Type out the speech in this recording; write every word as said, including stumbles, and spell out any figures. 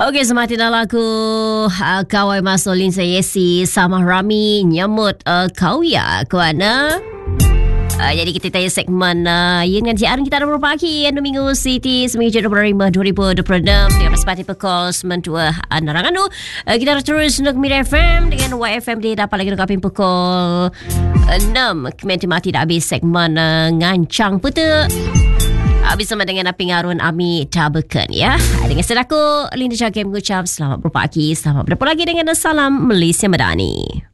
Okey, semati dah lagu uh, Kawai Masolin saya si sama Rami nyamut uh, kau ya kuana. Uh, jadi kita tanya segmen uh, Yin dengan siaran kita ada beberapa pagi Anu Minggu City seminggu dua puluh lima dua ribu dua puluh enam dengan sepati pekol sembilan dua Narangan. Uh, kita terus untuk Mira F M dengan Y F M D dapat lagi dekapin pukul enam. Kementi mati dah habis segmen uh, ngancang peta. Habis sama dengan Aping Arun Ami Tabakan ya. Dengan sedaku Linda Jaga mengucap selamat berpagi, selamat bertemu lagi dengan salam Malaysia Madani.